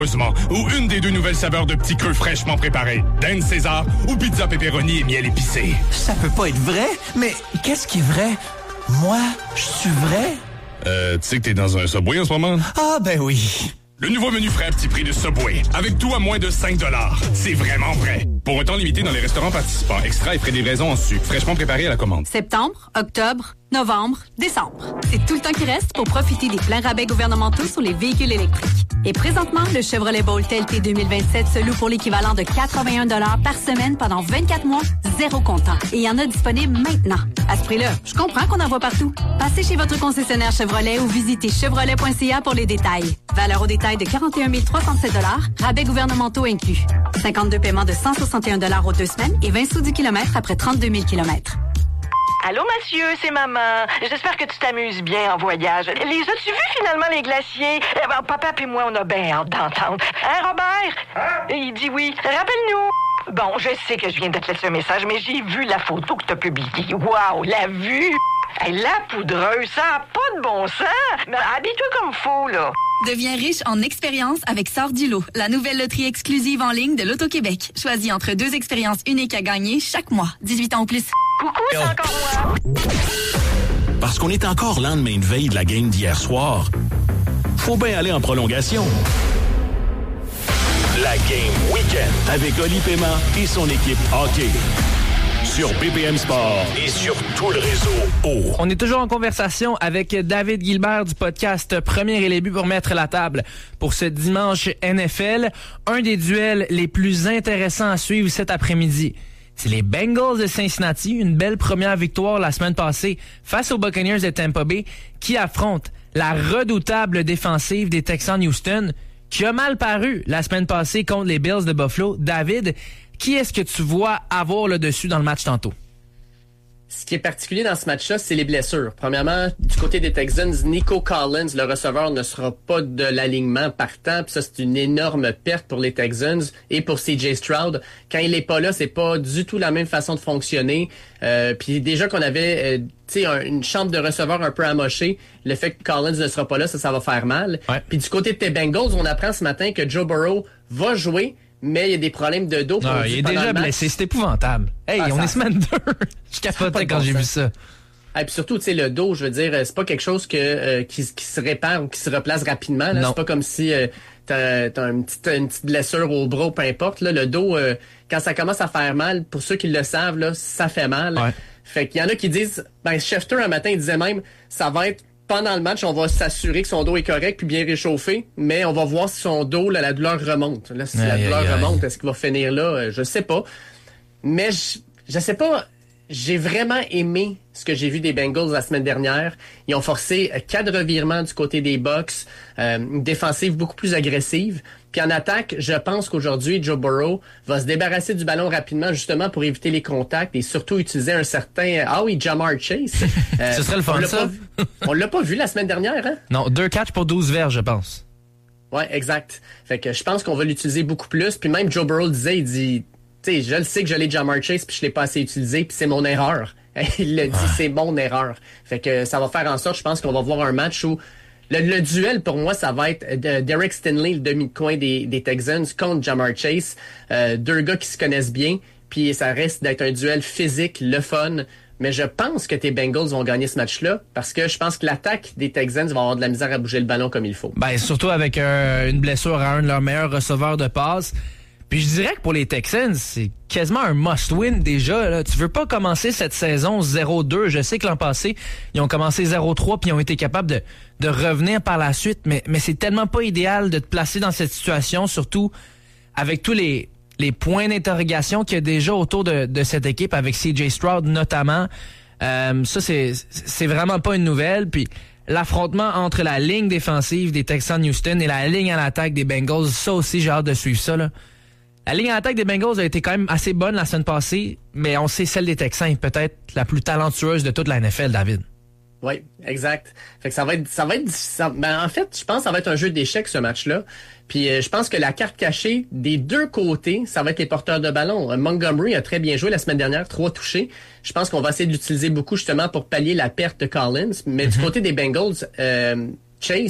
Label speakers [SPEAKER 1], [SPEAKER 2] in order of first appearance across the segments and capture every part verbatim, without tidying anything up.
[SPEAKER 1] ou une des deux nouvelles saveurs de petits creux fraîchement préparés. Dan César ou pizza pepperoni et miel épicé.
[SPEAKER 2] Ça peut pas être vrai, mais qu'est-ce qui est vrai? Moi, je suis vrai?
[SPEAKER 1] Euh, tu sais que t'es dans un Subway en ce moment?
[SPEAKER 2] Ah, ben oui.
[SPEAKER 1] Le nouveau menu frais à petit prix de Subway, avec tout à moins de cinq dollars. C'est vraiment vrai. Pour un temps limité dans les restaurants participants, extra et frais de livraison en sucre, fraîchement préparé à la commande.
[SPEAKER 3] Septembre, octobre, novembre, décembre. C'est tout le temps qui reste pour profiter des pleins rabais gouvernementaux sur les véhicules électriques. Et présentement, le Chevrolet Bolt L T deux mille vingt-sept se loue pour l'équivalent de quatre-vingt-un dollars par semaine pendant vingt-quatre mois, zéro comptant. Et il y en a disponible maintenant. À ce prix-là, je comprends qu'on en voit partout. Passez chez votre concessionnaire Chevrolet ou visitez chevrolet point c a pour les détails. Valeur au détail de quarante et un mille trois cent sept dollars, rabais gouvernementaux inclus. cinquante-deux paiements de cent soixante et un dollars aux deux semaines et vingt sous du kilomètre après trente-deux mille kilomètres.
[SPEAKER 4] Allô, monsieur, c'est maman. J'espère que tu t'amuses bien en voyage. Les as-tu vus finalement, les glaciers? Eh ben, papa et moi, on a bien hâte d'entendre. Hein, Robert? Hein? Il dit oui. Rappelle-nous. Bon, je sais que je viens de te laisser un message, mais j'ai vu la photo que t'as publiée. Wow, la vue! Hey, la poudreuse, ça n'a pas de bon sens. Mais habille-toi comme faut, là.
[SPEAKER 5] Deviens riche en expérience avec Sort du lot, la nouvelle loterie exclusive en ligne de l'Auto-Québec. Choisis entre deux expériences uniques à gagner chaque mois. dix-huit ans ou plus.
[SPEAKER 4] Coucou, c'est encore moi.
[SPEAKER 6] Parce qu'on est encore lendemain de veille de la game d'hier soir, faut bien aller en prolongation. La game week-end avec Oli Paiement et son équipe hockey. Sur B P M Sport et sur tout le réseau O.
[SPEAKER 7] On est toujours en conversation avec David Gilbert du podcast Premier et les buts pour mettre la table pour ce dimanche N F L. Un des duels les plus intéressants à suivre cet après-midi. C'est les Bengals de Cincinnati, une belle première victoire la semaine passée face aux Buccaneers de Tampa Bay qui affrontent la redoutable défensive des Texans Houston qui a mal paru la semaine passée contre les Bills de Buffalo. David, qui est-ce que tu vois avoir le dessus dans le match tantôt?
[SPEAKER 8] Ce qui est particulier dans ce match-là, c'est les blessures. Premièrement, du côté des Texans, Nico Collins, le receveur, ne sera pas de l'alignement partant. Puis ça, c'est une énorme perte pour les Texans et pour C J Stroud. Quand il est pas là, c'est pas du tout la même façon de fonctionner. Euh, puis déjà qu'on avait, euh, tu sais, un, une chambre de receveur un peu amochée, le fait que Collins ne sera pas là, ça, ça va faire mal. Ouais. Puis du côté de tes Bengals, on apprend ce matin que Joe Burrow va jouer, mais il y a des problèmes de dos.
[SPEAKER 7] Non, il est déjà blessé, c'est épouvantable. Hey, ah, on ça... est semaine deux. Je capotais quand j'ai vu ça.
[SPEAKER 8] Et puis surtout, tu sais, le dos, je veux dire, c'est pas quelque chose que euh, qui, qui se répare ou qui se replace rapidement. Là. C'est pas comme si euh, t'as, t'as une, petite, une petite blessure au bras, peu importe. Là, le dos, euh, quand ça commence à faire mal, pour ceux qui le savent, là, ça fait mal. Ouais. Fait qu'il y en a qui disent, ben Schefter un matin, il disait même, ça va être pendant le match, on va s'assurer que son dos est correct puis bien réchauffé, mais on va voir si son dos, là, la douleur remonte. Là, si aïe, la douleur aïe, remonte, aïe. Est-ce qu'il va finir là? Je sais pas. Mais je, je sais pas. J'ai vraiment aimé ce que j'ai vu des Bengals la semaine dernière. Ils ont forcé quatre revirements du côté des Bucs, euh, une défensive beaucoup plus agressive. Puis en attaque, je pense qu'aujourd'hui, Joe Burrow va se débarrasser du ballon rapidement justement pour éviter les contacts et surtout utiliser un certain... Ah oui, Ja'Marr Chase.
[SPEAKER 7] Euh, Ce serait le fun, on ça.
[SPEAKER 8] Pas, on l'a pas vu la semaine dernière, hein?
[SPEAKER 7] Non, deux catchs pour douze verges, je pense.
[SPEAKER 8] Ouais, exact. Fait que je pense qu'on va l'utiliser beaucoup plus. Puis même Joe Burrow le disait, il dit... Tu sais, je le sais que je l'ai Ja'Marr Chase puis je l'ai pas assez utilisé puis c'est mon erreur. Il le dit, ouais. C'est mon erreur. Fait que ça va faire en sorte, je pense qu'on va voir un match où le, le duel pour moi, ça va être de Derek Stingley, le demi-coin des, des Texans contre Ja'Marr Chase. Euh, deux gars qui se connaissent bien puis ça reste d'être un duel physique, le fun. Mais je pense que tes Bengals vont gagner ce match-là parce que je pense que l'attaque des Texans va avoir de la misère à bouger le ballon comme il faut.
[SPEAKER 7] Ben surtout avec euh, une blessure à un de leurs meilleurs receveurs de passe. Puis je dirais que pour les Texans, c'est quasiment un must-win déjà. Là. Tu veux pas commencer cette saison zéro deux. Je sais que l'an passé, ils ont commencé zéro trois puis ils ont été capables de, de revenir par la suite. Mais, mais c'est tellement pas idéal de te placer dans cette situation, surtout avec tous les, les points d'interrogation qu'il y a déjà autour de, de cette équipe, avec C J Stroud notamment. Euh, ça, c'est, c'est vraiment pas une nouvelle. Puis l'affrontement entre la ligne défensive des Texans Houston et la ligne à l'attaque des Bengals, ça aussi, j'ai hâte de suivre ça, là. La ligne à l'attaque des Bengals a été quand même assez bonne la semaine passée, mais on sait celle des Texans est peut-être la plus talentueuse de toute la N F L, David.
[SPEAKER 8] Oui, exact. Fait que ça va être, ça va être, ça, ben en fait, je pense que ça va être un jeu d'échecs ce match-là. Puis euh, je pense que la carte cachée des deux côtés, ça va être les porteurs de ballon. Montgomery a très bien joué la semaine dernière, trois touchés. Je pense qu'on va essayer de l'utiliser beaucoup justement pour pallier la perte de Collins. Mais mm-hmm. du côté des Bengals, euh, Chase.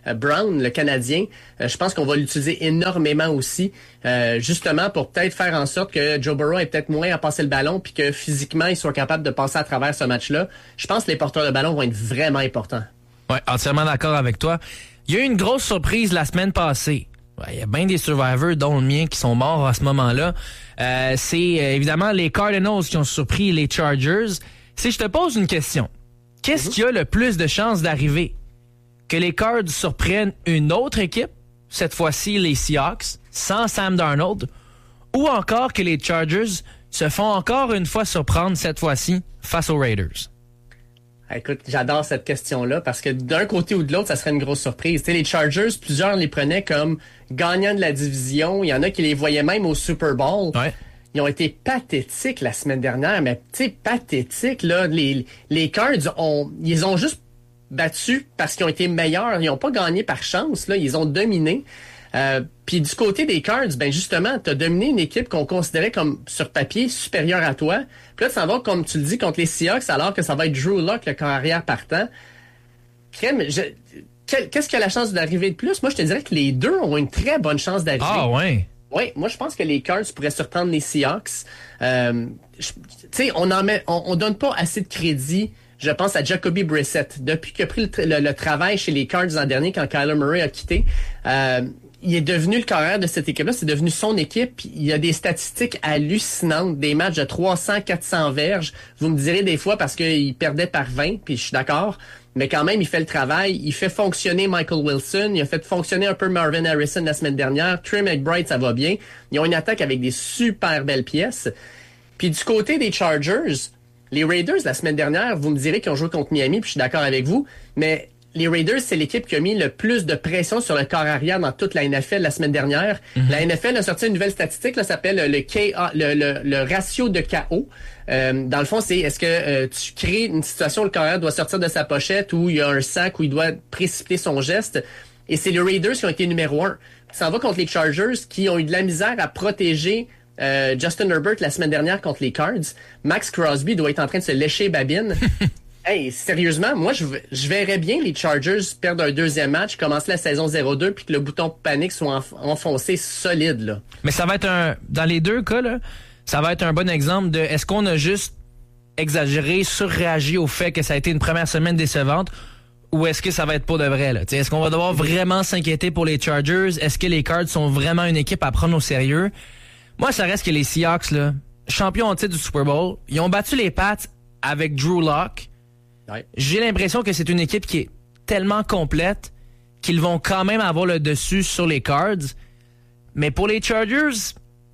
[SPEAKER 8] euh, Brown, le Canadien, euh, je pense qu'on va l'utiliser énormément aussi, euh, justement pour peut-être faire en sorte que Joe Burrow ait peut-être moins à passer le ballon puis que physiquement, il soit capable de passer à travers ce match-là. Je pense que les porteurs de ballon vont être vraiment importants.
[SPEAKER 7] Ouais, entièrement d'accord avec toi. Il y a eu une grosse surprise la semaine passée. Il ouais, y a bien des Survivors, dont le mien, qui sont morts à ce moment-là. Euh, c'est euh, évidemment les Cardinals qui ont surpris les Chargers. Si je te pose une question, qu'est-ce mm-hmm. qui a le plus de chances d'arriver? Que les Cards surprennent une autre équipe, cette fois-ci les Seahawks, sans Sam Darnold, ou encore que les Chargers se font encore une fois surprendre, cette fois-ci, face aux Raiders?
[SPEAKER 8] Écoute, j'adore cette question-là parce que d'un côté ou de l'autre, ça serait une grosse surprise. Tu sais, les Chargers, plusieurs les prenaient comme gagnants de la division. Il y en a qui les voyaient même au Super Bowl.
[SPEAKER 7] Ouais.
[SPEAKER 8] Ils ont été pathétiques la semaine dernière, mais tu sais, pathétiques, là. Les, les Cards, ont, ils ont juste battus parce qu'ils ont été meilleurs. Ils n'ont pas gagné par chance, là. Ils ont dominé. Euh, Puis du côté des Cards, ben justement, t'as dominé une équipe qu'on considérait comme, sur papier, supérieure à toi. Puis là, tu s'en vas, comme tu le dis, contre les Seahawks, alors que ça va être Drew Lock, le corps arrière partant. Crème, je, quel, qu'est-ce qui a la chance d'arriver de plus? Moi, je te dirais que les deux ont une très bonne chance d'arriver.
[SPEAKER 7] Ah ouais?
[SPEAKER 8] Oui, moi, je pense que les Cards pourraient surprendre les Seahawks. Euh, tu sais, on en met, on, on donne pas assez de crédit, je pense, à Jacoby Brissett. Depuis qu'il a pris le, le, le travail chez les Cards l'an dernier, quand Kyler Murray a quitté, euh, il est devenu le carrière de cette équipe-là, c'est devenu son équipe. Il y a des statistiques hallucinantes, des matchs de trois cents, quatre cents verges. Vous me direz des fois parce qu'il perdait par vingt, puis je suis d'accord. Mais quand même, il fait le travail. Il fait fonctionner Michael Wilson. Il a fait fonctionner un peu Marvin Harrison la semaine dernière. Trey McBride, ça va bien. Ils ont une attaque avec des super belles pièces. Puis du côté des Chargers, les Raiders, la semaine dernière, vous me direz qu'ils ont joué contre Miami, puis je suis d'accord avec vous, mais les Raiders, c'est l'équipe qui a mis le plus de pression sur le corps arrière dans toute la N F L la semaine dernière. Mm-hmm. La N F L a sorti une nouvelle statistique, là, ça s'appelle le K A, le, le, le ratio de K O. Euh, dans le fond, c'est est-ce que euh, tu crées une situation où le corps arrière doit sortir de sa pochette, où il y a un sac, où il doit précipiter son geste. Et c'est les Raiders qui ont été numéro un. Ça va contre les Chargers qui ont eu de la misère à protéger euh, Justin Herbert la semaine dernière contre les Cards. Max Crosby doit être en train de se lécher babine. Hey, sérieusement, moi, je, je verrais bien les Chargers perdre un deuxième match, commencer la saison zéro deux, puis que le bouton panique soit enf- enfoncé solide, là.
[SPEAKER 7] Mais ça va être un... Dans les deux cas, là, ça va être un bon exemple de... Est-ce qu'on a juste exagéré, surréagi au fait que ça a été une première semaine décevante, ou est-ce que ça va être pour de vrai, là? T'sais, est-ce qu'on va devoir vraiment s'inquiéter pour les Chargers? Est-ce que les Cards sont vraiment une équipe à prendre au sérieux? Moi, ça reste que les Seahawks, là, champions en titre du Super Bowl, ils ont battu les Pats avec Drew Lock. Ouais. J'ai l'impression que c'est une équipe qui est tellement complète qu'ils vont quand même avoir le dessus sur les Cards. Mais pour les Chargers,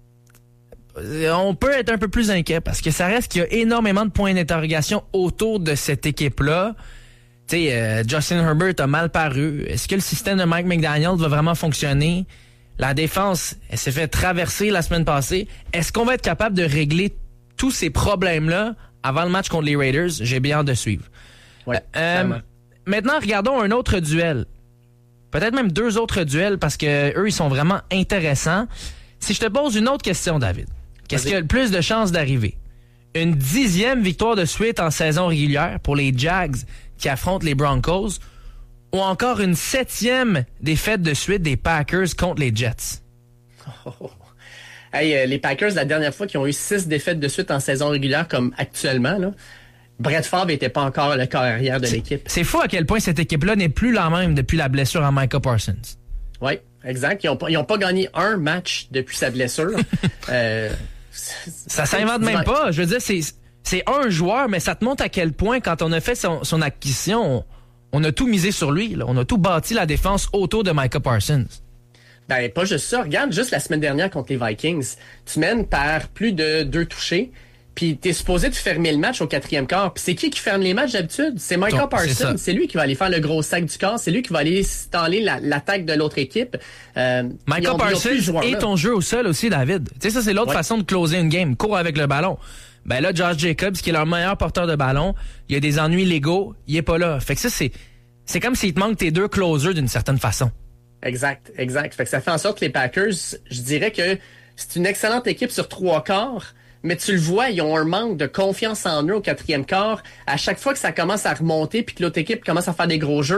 [SPEAKER 7] on peut être un peu plus inquiet parce que ça reste qu'il y a énormément de points d'interrogation autour de cette équipe-là. Tu sais, euh, Justin Herbert a mal paru. Est-ce que le système de Mike McDaniel va vraiment fonctionner? La défense, elle s'est fait traverser la semaine passée. Est-ce qu'on va être capable de régler tous ces problèmes-là avant le match contre les Raiders? J'ai bien hâte de suivre.
[SPEAKER 8] Ouais,
[SPEAKER 7] euh, maintenant, regardons un autre duel. Peut-être même deux autres duels parce que eux, ils sont vraiment intéressants. Si je te pose une autre question, David, qu'est-ce qui a le plus de chances d'arriver? Une dixième victoire de suite en saison régulière pour les Jags qui affrontent les Broncos ou encore une septième défaite de suite des Packers contre les Jets?
[SPEAKER 8] Oh. Hey, euh, les Packers, la dernière fois qu'ils ont eu six défaites de suite en saison régulière comme actuellement, là, Brett Favre n'était pas encore le corps arrière de
[SPEAKER 7] c'est,
[SPEAKER 8] l'équipe.
[SPEAKER 7] C'est fou à quel point cette équipe-là n'est plus la même depuis la blessure à Micah Parsons.
[SPEAKER 8] Oui, exact. Ils n'ont pas, ils ont pas gagné un match depuis sa blessure. euh,
[SPEAKER 7] ça s'invente même pas. Je veux dire, c'est, c'est un joueur, mais ça te montre à quel point, quand on a fait son, son acquisition, on, on a tout misé sur lui. Là. On a tout bâti la défense autour de Micah Parsons.
[SPEAKER 8] Ben, pas juste ça. Regarde, juste la semaine dernière contre les Vikings, tu mènes par plus de deux touchés, puis t'es supposé de fermer le match au quatrième quart. Puis c'est qui qui ferme les matchs d'habitude? C'est Micah Parsons. C'est, c'est lui qui va aller faire le gros sac du corps. C'est lui qui va aller installer la, l'attaque de l'autre équipe. Euh,
[SPEAKER 7] Micah Parsons et ton jeu au sol aussi, David. Tu sais, ça, c'est l'autre ouais. façon de closer une game. Cours avec le ballon. Ben là, Josh Jacobs, qui est leur meilleur porteur de ballon, il y a des ennuis légaux, il est pas là. Fait que ça, c'est, c'est comme s'il te manque tes deux closers d'une certaine façon.
[SPEAKER 8] Exact, exact. Fait que ça fait en sorte que les Packers, je dirais que c'est une excellente équipe sur trois quarts, mais tu le vois, ils ont un manque de confiance en eux au quatrième quart. À chaque fois que ça commence à remonter puis que l'autre équipe commence à faire des gros jeux,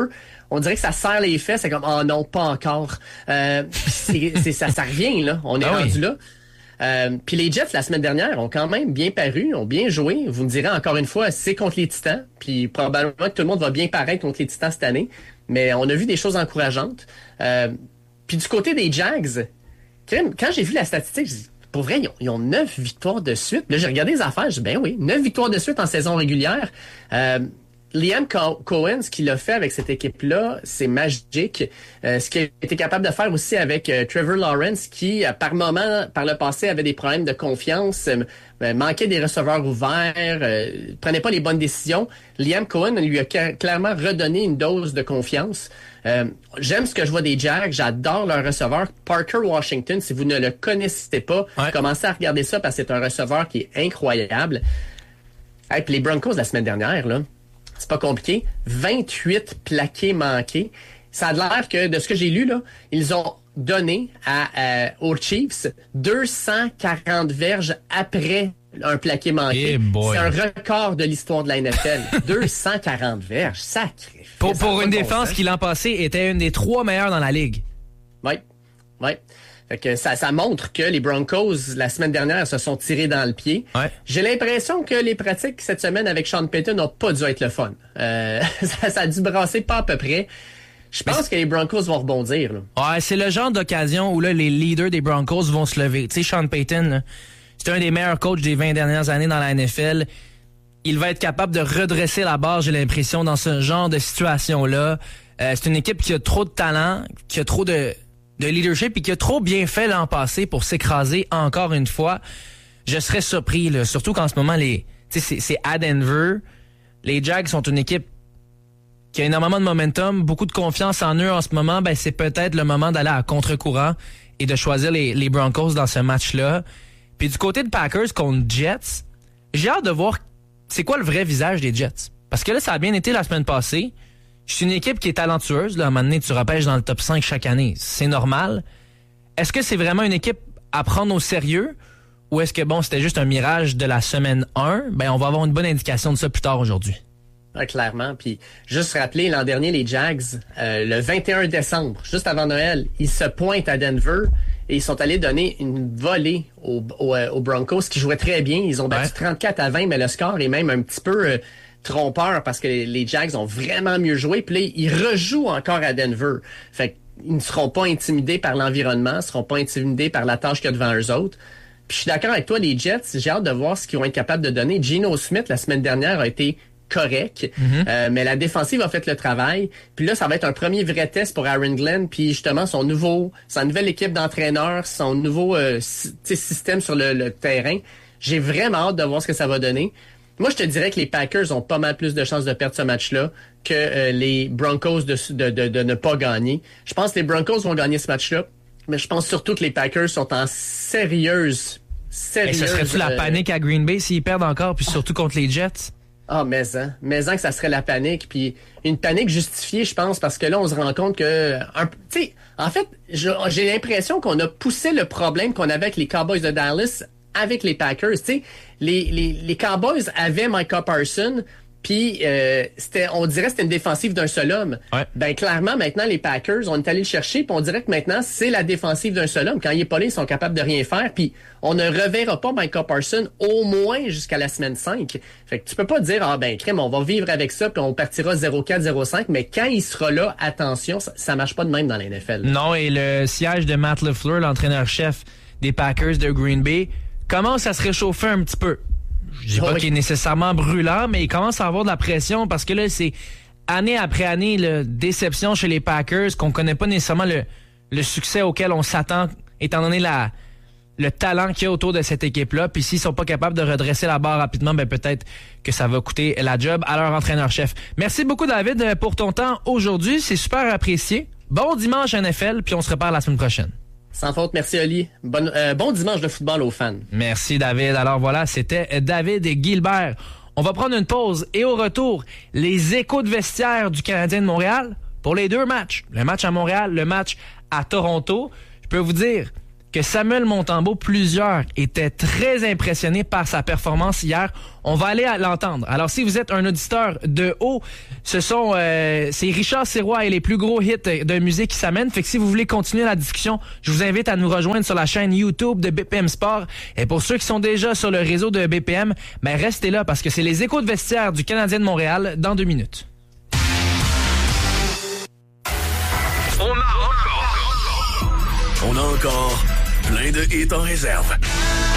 [SPEAKER 8] on dirait que ça serre les fesses, c'est comme, oh non, pas encore. Euh, c'est, c'est, ça, ça revient, là. On est ah rendu oui. là. Euh, puis les Jets, la semaine dernière, ont quand même bien paru, ont bien joué. Vous me direz encore une fois, c'est contre les Titans. Puis probablement que tout le monde va bien paraître contre les Titans cette année. Mais on a vu des choses encourageantes. Euh, puis du côté des Jags, quand j'ai vu la statistique, je dis, pour vrai, ils ont, ils ont neuf victoires de suite. Là, j'ai regardé les affaires, je dis, ben oui, neuf victoires de suite en saison régulière. Euh, Liam Cohen, ce qu'il a fait avec cette équipe-là, c'est magique. Euh, ce qu'il a été capable de faire aussi avec euh, Trevor Lawrence, qui, euh, par moment, par le passé, avait des problèmes de confiance, euh, manquait des receveurs ouverts, euh, prenait pas les bonnes décisions. Liam Cohen lui a ca- clairement redonné une dose de confiance. Euh, j'aime ce que je vois des Jags, j'adore leur receveur. Parker Washington, si vous ne le connaissez pas, ouais. commencez à regarder ça parce que c'est un receveur qui est incroyable. Et puis les Broncos la semaine dernière, là, c'est pas compliqué. vingt-huit plaqués manqués. Ça a l'air que, de ce que j'ai lu, là, ils ont donné à, euh, aux Chiefs deux cent quarante verges après un plaqué manqué.
[SPEAKER 7] Hey
[SPEAKER 8] c'est un record de l'histoire de la N F L. deux cent quarante verges. Sacré.
[SPEAKER 7] Pour, pour une défense qui, l'an passé, était une des trois meilleures dans la Ligue.
[SPEAKER 8] Oui. Oui. Fait que ça, ça montre que les Broncos, la semaine dernière, se sont tirés dans le pied.
[SPEAKER 7] Ouais.
[SPEAKER 8] J'ai l'impression que les pratiques cette semaine avec Sean Payton n'ont pas dû être le fun. Euh, ça, ça a dû brasser pas à peu près. Je pense Mais que les Broncos vont rebondir. Là.
[SPEAKER 7] Ouais, c'est le genre d'occasion où là, les leaders des Broncos vont se lever. Tu sais, Sean Payton, là, c'est un des meilleurs coachs des vingt dernières années dans la N F L. Il va être capable de redresser la barre, j'ai l'impression, dans ce genre de situation-là. Euh, c'est une équipe qui a trop de talent, qui a trop de... de leadership et qui a trop bien fait l'an passé pour s'écraser encore une fois. Je serais surpris, là, surtout qu'en ce moment, les, c'est, c'est à Denver. Les Jags sont une équipe qui a énormément de momentum, beaucoup de confiance en eux en ce moment. Ben, c'est peut-être le moment d'aller à contre-courant et de choisir les, les Broncos dans ce match-là. Puis du côté de Packers contre Jets, j'ai hâte de voir c'est quoi le vrai visage des Jets. Parce que là, ça a bien été la semaine passée. C'est une équipe qui est talentueuse. Là. À un moment donné, tu repêches dans le top cinq chaque année. C'est normal. Est-ce que c'est vraiment une équipe à prendre au sérieux? Ou est-ce que, bon, c'était juste un mirage de la semaine un? Ben, on va avoir une bonne indication de ça plus tard aujourd'hui.
[SPEAKER 8] Ah, clairement. Puis, juste rappeler, l'an dernier, les Jags, euh, le vingt et un décembre, juste avant Noël, ils se pointent à Denver et ils sont allés donner une volée aux, aux, aux Broncos qui jouaient très bien. Ils ont battu ouais. trente-quatre à vingt, mais le score est même un petit peu... Euh, trompeur parce que les, les Jags ont vraiment mieux joué. Puis là, ils rejouent encore à Denver. Fait qu'ils ne seront pas intimidés par l'environnement, ne seront pas intimidés par la tâche qu'il y a devant eux autres. Puis je suis d'accord avec toi, les Jets, j'ai hâte de voir ce qu'ils vont être capables de donner. Geno Smith, la semaine dernière, a été correct, mm-hmm. euh, mais la défensive a fait le travail. Puis là, ça va être un premier vrai test pour Aaron Glenn, puis justement, son nouveau, sa nouvelle équipe d'entraîneurs, son nouveau euh, système sur le, le terrain. J'ai vraiment hâte de voir ce que ça va donner. Moi, je te dirais que les Packers ont pas mal plus de chances de perdre ce match-là que euh, les Broncos de, de, de, de ne pas gagner. Je pense que les Broncos vont gagner ce match-là, mais je pense surtout que les Packers sont en sérieuse, sérieuse...
[SPEAKER 7] Et ce serait-tu la panique à Green Bay s'ils perdent encore, puis surtout contre les Jets?
[SPEAKER 8] Ah, mais hein, mais hein que ça serait la panique, puis une panique justifiée, je pense, parce que là, on se rend compte que... Tu sais, en fait, je, j'ai l'impression qu'on a poussé le problème qu'on avait avec les Cowboys de Dallas avec les Packers. Tu sais, les, les, les Cowboys avaient Micah Parsons, puis euh, c'était, on dirait que c'était une défensive d'un seul homme.
[SPEAKER 7] Ouais.
[SPEAKER 8] Ben clairement, maintenant, les Packers, on est allé le chercher, puis on dirait que maintenant, c'est la défensive d'un seul homme. Quand il est pas là, ils sont capables de rien faire, puis on ne reverra pas Micah Parsons au moins jusqu'à la semaine cinq. Fait que tu peux pas dire, ah ben crème, on va vivre avec ça, puis on partira zéro quatre zéro cinq, mais quand il sera là, attention, ça, ça marche pas de même dans la N F L.
[SPEAKER 7] Non, et le siège de Matt LaFleur, l'entraîneur-chef des Packers de Green Bay, commence à se réchauffer un petit peu. Je dis pas oui. qu'il est nécessairement brûlant, mais il commence à avoir de la pression parce que là, c'est année après année, là, déception chez les Packers, qu'on connaît pas nécessairement le, le succès auquel on s'attend, étant donné la, le talent qu'il y a autour de cette équipe-là. Puis s'ils sont pas capables de redresser la barre rapidement, ben peut-être que ça va coûter la job à leur entraîneur-chef. Merci beaucoup, David, pour ton temps aujourd'hui. C'est super apprécié. Bon dimanche N F L, puis on se reparle la semaine prochaine.
[SPEAKER 8] Sans faute, merci Oli. Bon, euh, bon dimanche de football aux fans.
[SPEAKER 7] Merci David. Alors voilà, c'était David et Gilbert. On va prendre une pause et au retour, les échos de vestiaire du Canadien de Montréal pour les deux matchs. Le match à Montréal, le match à Toronto. Je peux vous dire que Samuel Montembeault, plusieurs étaient très impressionnés par sa performance hier. On va aller à l'entendre. Alors, si vous êtes un auditeur de haut, ce sont euh, c'est Richard Sirois et les plus gros hits de musique qui s'amènent. Fait que si vous voulez continuer la discussion, je vous invite à nous rejoindre sur la chaîne YouTube de B P M Sport. Et pour ceux qui sont déjà sur le réseau de B P M, ben restez là parce que c'est les échos de vestiaire du Canadien de Montréal dans deux minutes.
[SPEAKER 6] On a encore, on a encore plein de hits en réserve.